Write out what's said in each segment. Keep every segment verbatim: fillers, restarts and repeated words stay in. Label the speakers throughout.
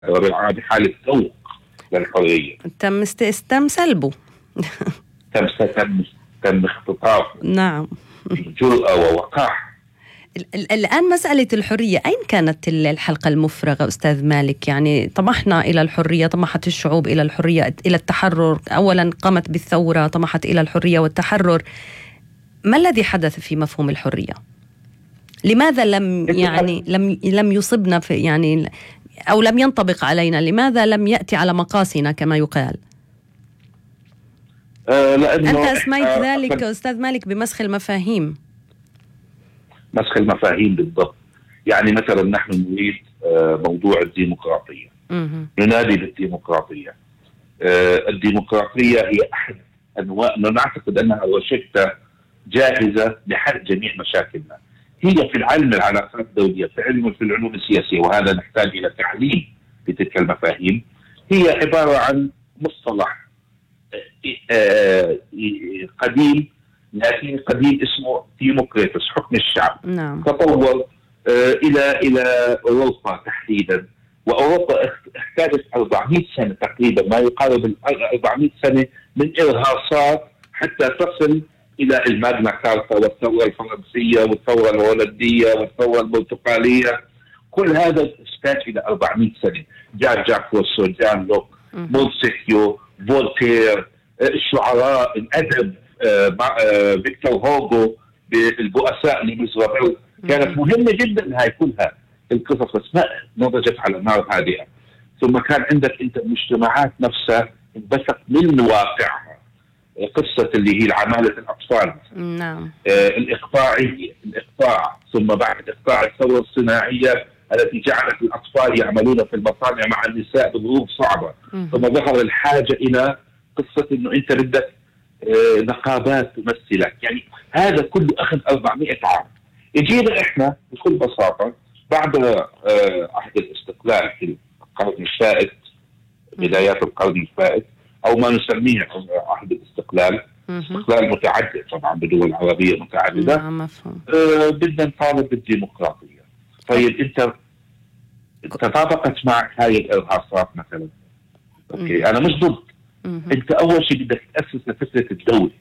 Speaker 1: بحالة ذوق للحرية.
Speaker 2: تم است... تم سلبه.
Speaker 1: تم تم تم اختطافه.
Speaker 2: نعم.
Speaker 1: بجرأة ووقاح.
Speaker 2: الآن مسألة الحرية، أين كانت الحلقة المفرغة أستاذ مالك؟ يعني طمحنا إلى الحرية، طمحت الشعوب إلى الحرية، إلى التحرر، أولا قامت بالثورة، طمحت إلى الحرية والتحرر. ما الذي حدث في مفهوم الحرية؟ لماذا لم يعني لم لم يصبنا في يعني أو لم ينطبق علينا؟ لماذا لم يأتي على مقاسنا كما يقال؟
Speaker 1: آه
Speaker 2: أنت أسميت آه ذلك أستاذ مالك بمسخ المفاهيم.
Speaker 1: مسخ المفاهيم بالضبط. يعني مثلا نحن نريد آه موضوع الديمقراطية، ننادي بالديمقراطية. آه الديمقراطية هي أحد أنواع، نعتقد أنها روشتة جاهزة لحل جميع مشاكلنا. هي في العلم العلاقات الدولية، في علم في العلوم السياسية، وهذا نحتاج إلى تعليم بتلك المفاهيم. هي عبارة عن مصطلح قديم، لكن قديم اسمه ديمقراطيس، حكم الشعب.
Speaker 2: نعم.
Speaker 1: تطور إلى إلى أوروبا تحديدا، وأوروبا احتاجت أربعمائة سنة تقريبا، ما يقارب أربعمائة سنة من إرهاصات حتى تصل إلى الماغنا كارتا والثورة الفرنسية والثورة الهولندية والثورة البرتقالية. كل هذا يحتاج إلى أربعمائة سنة. جان جاك روسو، جان لوك، مونتسكيو، فولتير، الشعراء، الأدب، فيكتور هوغو، البؤساء لميزرابيل، كانت مهمة جدا هاي كلها القصص، بس ما نضجت على نار هادئة. ثم كان عندك انت المجتمعات نفسها انبثق من واقعها، قصة اللي هي العمالة الأطفال.
Speaker 2: نعم.
Speaker 1: آه الإقطاعية، الإقطاع، ثم بعد إقطاع الثورة الصناعية التي جعلت الأطفال يعملون في المصانع مع النساء بظروف صعبة. ثم ظهر الحاجة إلى قصة إنه أنت بدك آه نقابات تمثلك. يعني هذا كله أخذ أربعمائة عام. يجينا إحنا بكل بساطة بعد آه عهد الاستقلال في القرن الفائت، بدايات القرن الفائت، أو ما نسميه عهد الاستقلال، استقلال متعدد طبعا بدول عربية متعددة.
Speaker 2: نعم مفهوم.
Speaker 1: آه بدنا نطالب بالديمقراطية. طيب أنت تطابقت معك هاي الإرهاصات مثلا؟ أوكي، أنا مش ضد. أنت أول شيء بدك تأسس لفكرة الدولة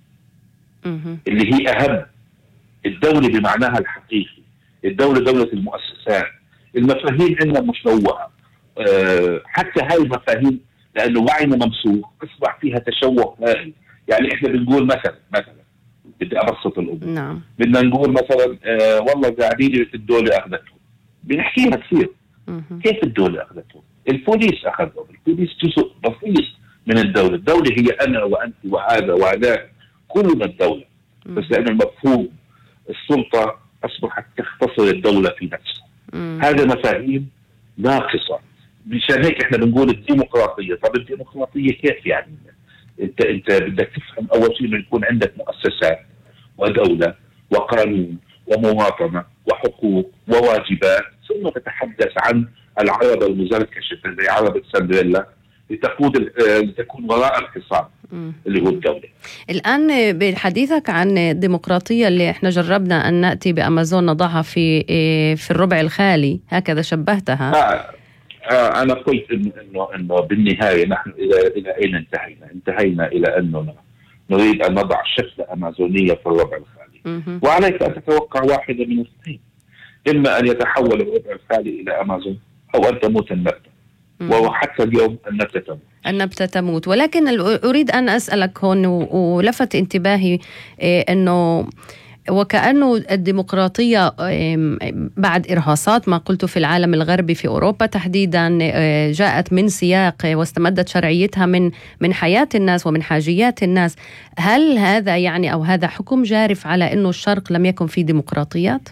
Speaker 1: اللي هي أهم. الدولة بمعناها الحقيقي، الدولة دولة المؤسسات. المفاهيم عندنا مشوهة. أه حتى هاي المفاهيم لأنه وعينا ممسوخ أصبح فيها تشوه هائل. يعني إحنا بنقول مثلا مثلا بدي أبسط الأمور.
Speaker 2: نعم.
Speaker 1: بدنا نقول مثلا أه والله قاعدين الدولة أخذته، بنحكيها كثير. كيف الدولة أخذته؟ البوليس أخذهم. البوليس جزء بسيط من الدولة. الدولة هي أنا وأنت وهذا وهذاك، كلنا الدولة. بس لأن المفهوم السلطة أصبحت تختصر الدولة في نفسها. هذا مفاهيم ناقصة. مشان هيك احنا بنقول الديمقراطية. طب الديمقراطية كيف يعني؟ انت انت بدك تفهم اول شيء انه يكون عندك مؤسسات ودولة وقانون ومواطنة وحقوق وواجبات، ثم تتحدث عن العربة المزركشة زي عربة سندريلا لتقود لتكون وراء الحصان اللي هو الدولة.
Speaker 2: الآن بحديثك عن الديمقراطية اللي احنا جربنا أن نأتي بأمازون نضعها في في الربع الخالي، هكذا شبهتها.
Speaker 1: آه. آه أنا قلت إنه إنه إنه بالنهاية نحن إلى إلى أين انتهينا؟ انتهينا إلى أننا نريد أن نضع شكل أمازونية في الربع الخالي. وعليك أن تتوقع واحدة من الاثنين: إما أن يتحول الربع الخالي إلى أمازون، أو أن تموت النبتة. وحتى اليوم النبتة تموت.
Speaker 2: النبتة تموت. ولكن أريد أن أسألك هون، ولفت انتباهي أنه وكأنه الديمقراطية بعد إرهاصات ما قلت في العالم الغربي في أوروبا تحديدا جاءت من سياق واستمدت شرعيتها من من حياة الناس ومن حاجيات الناس. هل هذا يعني أو هذا حكم جارف على أنه الشرق لم يكن فيه ديمقراطيات؟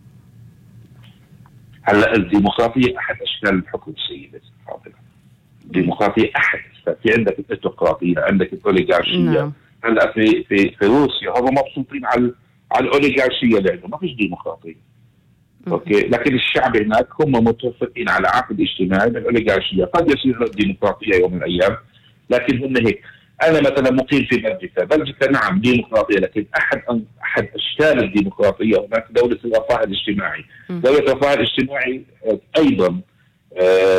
Speaker 1: هلا الديمقراطية أحد أشكال الحكم السيدة الفاضلة. الديمقراطية أحد أشكال. في عندك الأوتقراطية، عندك الأوليغارشية.
Speaker 2: نعم.
Speaker 1: هلا في في في روسيا هم مبسوطين على على الأوليغارشية لأنه ما فيش ديمقراطية. أوكي، لكن الشعب هناك هم متفقين على عقد اجتماعي بالأوليغارشية. قد يصير الديمقراطية يوم من الأيام، لكن هم هيك. أنا مثلا مقيم في بلجيكا. بلجيكا نعم ديمقراطية، لكن أحد أحد أشكال الديمقراطية هناك دولة الرفاه الاجتماعي. دولة الرفاه الاجتماعي أيضا